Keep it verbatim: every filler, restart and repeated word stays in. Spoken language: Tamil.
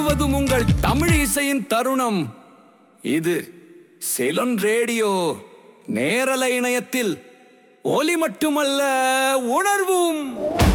முழுவதும் உங்கள் தமிழ் இசையின் தருணம். இது செலன் ரேடியோ. நேரலை இணையத்தில் ஒலி மட்டுமல்ல, உணர்வும்.